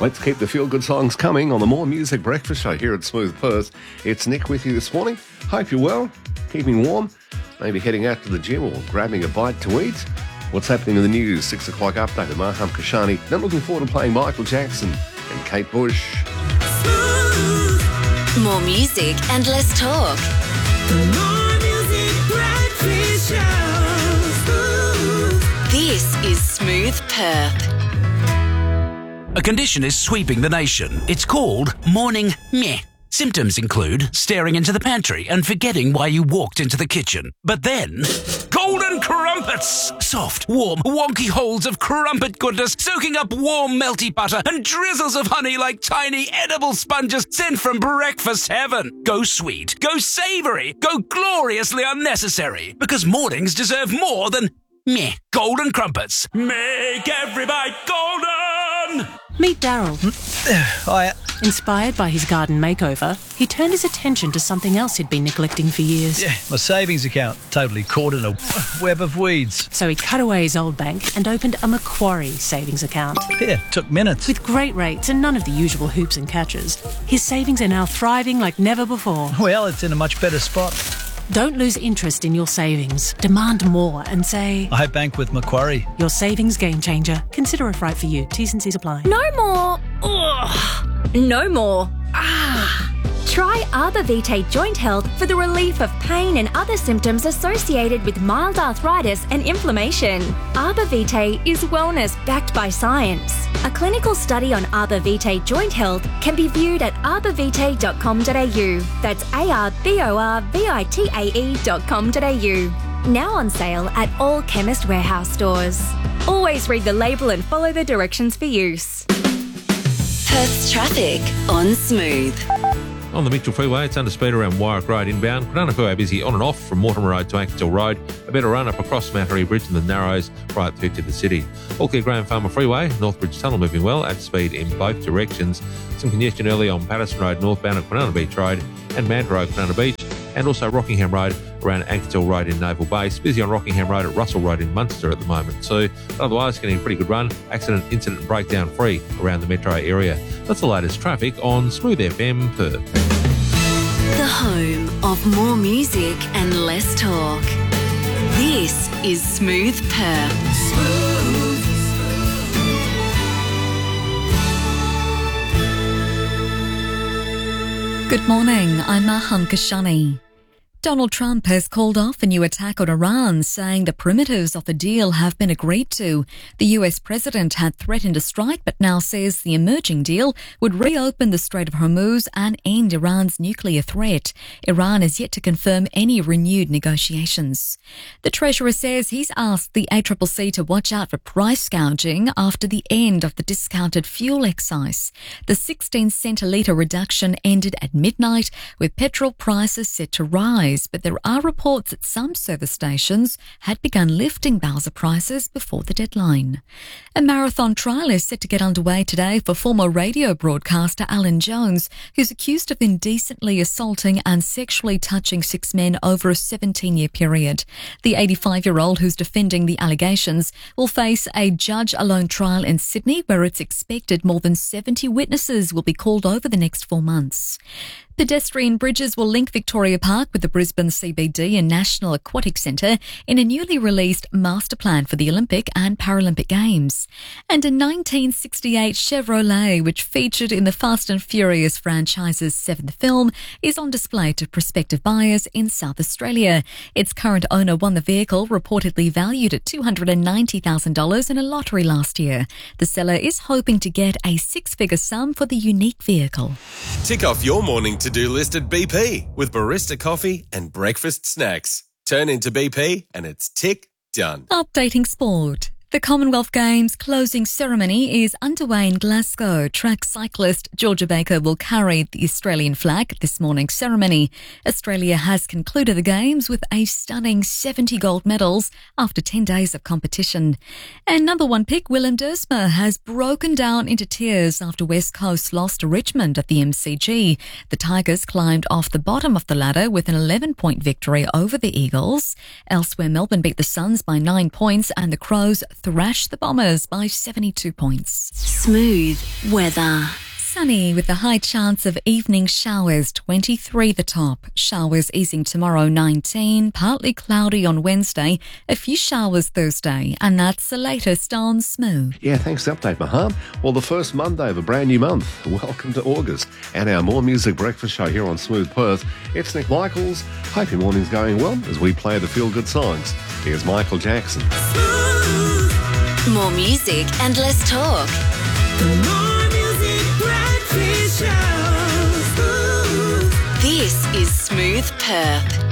Let's keep the feel-good songs coming on the More Music Breakfast Show here at Smooth Perth. It's Nick with you this morning. Hope you're well, keeping warm, maybe heading out to the gym or grabbing a bite to eat. What's happening in the news? 6 o'clock update with Maham Kashani. Then looking forward to playing Michael Jackson and Kate Bush. More music and less talk. More Music Breakfast Show. This is Smooth Perth. A condition is sweeping the nation. It's called morning meh. Symptoms include staring into the pantry and forgetting why you walked into the kitchen. But then, golden crumpets! Soft, warm, wonky holes of crumpet goodness soaking up warm, melty butter and drizzles of honey like tiny edible sponges sent from breakfast heaven. Go sweet, go savoury, go gloriously unnecessary. Because mornings deserve more than meh. Golden crumpets. Make every bite golden! Meet Daryl. Hiya. Inspired by his garden makeover, he turned his attention to something else he'd been neglecting for years. Yeah, my savings account, totally caught in a web of weeds. So he cut away his old bank and opened a Macquarie savings account. Yeah, took minutes. With great rates and none of the usual hoops and catches, his savings are now thriving like never before. Well, it's in a much better spot. Don't lose interest in your savings. Demand more and say, I bank with Macquarie. Your savings game changer. Consider if right for you. T's and C's apply. No more. Ugh. No more. Try Arbor Vitae Joint Health for the relief of pain and other symptoms associated with mild arthritis and inflammation. Arbor Vitae is wellness backed by science. A clinical study on Arbor Vitae Joint Health can be viewed at arborvitae.com.au. That's arborvitae.com.au. Now on sale at all Chemist Warehouse stores. Always read the label and follow the directions for use. Perth's traffic on Smooth. On the Mitchell Freeway, it's under speed around Warwick Road inbound. Cronulla Freeway busy on and off from Mortimer Road to Anketell Road. A better run up across Mattery Bridge and the Narrows right through to the city. Allcare Graham Farmer Freeway, Northbridge Tunnel moving well at speed in both directions. Some congestion early on Patterson Road northbound at Cronulla Beach Road and Mandurah Road, Cronulla Beach. And also Rockingham Road around Anketell Road in Naval Base. Busy on Rockingham Road at Russell Road in Munster at the moment. So otherwise getting a pretty good run. Accident, incident and breakdown free around the metro area. That's the latest traffic on Smooth FM Perth. The home of more music and less talk. This is Smooth Perth. Good morning, I'm Maham Kashani. Donald Trump has called off a new attack on Iran, saying the perimeters of the deal have been agreed to. The US president had threatened a strike, but now says the emerging deal would reopen the Strait of Hormuz and end Iran's nuclear threat. Iran is yet to confirm any renewed negotiations. The Treasurer says he's asked the ACCC to watch out for price gouging after the end of the discounted fuel excise. The 16-cent a litre reduction ended at midnight, with petrol prices set to rise. But there are reports that some service stations had begun lifting Bowser prices before the deadline. A marathon trial is set to get underway today for former radio broadcaster Alan Jones, who's accused of indecently assaulting and sexually touching 6 men over a 17-year period. The 85-year-old who's defending the allegations will face a judge-alone trial in Sydney, where it's expected more than 70 witnesses will be called over the next 4 months. Pedestrian bridges will link Victoria Park with the Brisbane CBD and National Aquatic Centre in a newly released master plan for the Olympic and Paralympic Games. And a 1968 Chevrolet, which featured in the Fast and Furious franchise's 7th film, is on display to prospective buyers in South Australia. Its current owner won the vehicle, reportedly valued at $290,000 in a lottery last year. The seller is hoping to get a 6-figure sum for the unique vehicle. Tick off your morning to-do list at BP with barista coffee and breakfast snacks. Turn into BP and it's tick done. Updating sport. The Commonwealth Games closing ceremony is underway in Glasgow. Track cyclist Georgia Baker will carry the Australian flag at this morning's ceremony. Australia has concluded the Games with a stunning 70 gold medals after 10 days of competition. And number one pick Willem Dersma has broken down into tears after West Coast lost to Richmond at the MCG. The Tigers climbed off the bottom of the ladder with an 11-point victory over the Eagles. Elsewhere, Melbourne beat the Suns by 9 points and the Crows thrashed the Bombers by 72 points. Smooth weather. Sunny with a high chance of evening showers, 23 the top. Showers easing tomorrow, 19. Partly cloudy on Wednesday. A few showers Thursday. And that's the latest on Smooth. Yeah, thanks for the update, Mahan. Well, the first Monday of a brand new month. Welcome to August and our More Music Breakfast Show here on Smooth Perth. It's Nick Michaels. Hope your morning's going well as we play the feel-good songs. Here's Michael Jackson. More music and less talk. More Music Breakfast Show. This is Smooth Perth.